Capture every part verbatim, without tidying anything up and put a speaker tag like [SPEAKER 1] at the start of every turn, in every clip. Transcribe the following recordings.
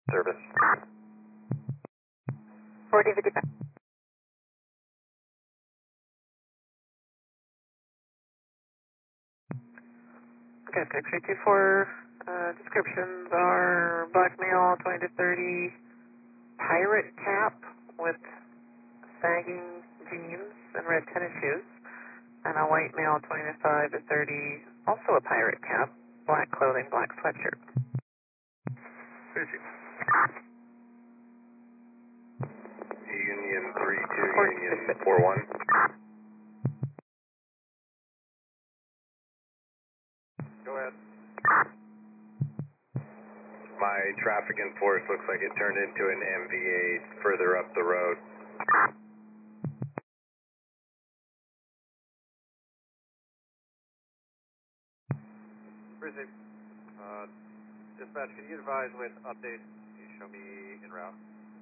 [SPEAKER 1] Service.
[SPEAKER 2] forty fifty-five. Okay, picture two four, uh, descriptions are black male, twenty to thirty, pirate cap with sagging jeans and red tennis shoes, and a white male, twenty-five to thirty, also a pirate cap, black clothing, black sweatshirt.
[SPEAKER 1] Union three two, Union four one. Go ahead. My traffic enforce looks like it turned into an M V eight further up the road. Bridget, uh, dispatch, can you advise with updates? Can you show me en route?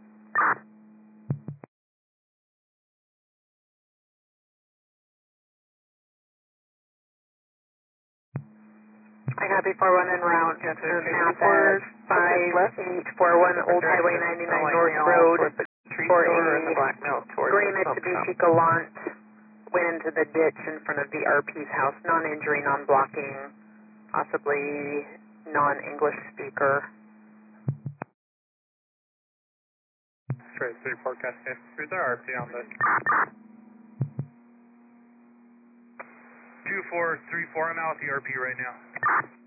[SPEAKER 2] I copy four one en route, um, at four five eight four one Old Highway ninety-nine North Road for a gray Mitsubishi Galant went into the ditch in front of the R P's house, non-injury, non-blocking, possibly non-English speaker.
[SPEAKER 3] Straight three forecasting. Who's our R P on this? two four three four, I'm out with the R P right now.